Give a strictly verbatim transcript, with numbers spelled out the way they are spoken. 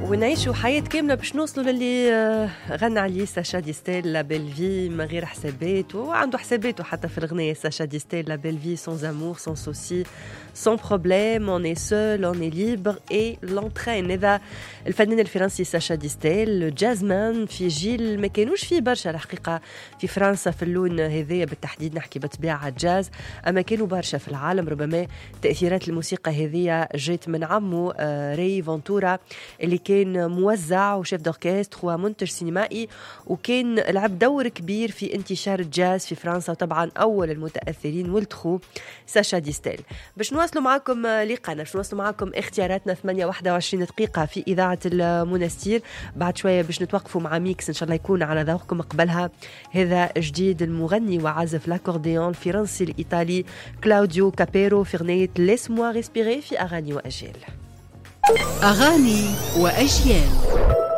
ونعيشوا حياة كاملة باش نوصلوا للي غنى عليه ساشا ديستيل لا بيل في من غير حسابات، وعنده حساباته حتى في الغنية. ساشا ديستيل لا بيل في sans amour sans souci sans problème on est seul on est libre et l'entraîne. هذا الفنان الفرنسي ساشا ديستيل، جازمان في جيل ما كانوش فيه برشا الحقيقة في فرنسا في اللون هذايا بالتحديد، نحكي بطبيعة جاز، أما كانوا برشا في العالم. ربما تأثيرات الموسيقى هذيا جات من عمه ري فونتورا اللي كان موزع وشيف دوركستر ومنتج سينمائي، وكان لعب دور كبير في انتشار الجاز في فرنسا، وطبعا أول المتأثرين ولتخو ساشا ديستيل. باش نواصلوا معكم لقانا، باش نواصلوا معكم اختياراتنا ثمانية واحد وعشرين دقيقة في إذاعة المنستير. بعد شوية باش نتوقفوا مع ميكس إن شاء الله يكون على ذوقكم. قبلها هذا جديد المغني وعازف لاكورديون الفرنسي الإيطالي كلاوديو كابيرو في غنية ليسموا ريسبيري في أغاني وأجيال. أغاني وأجيال.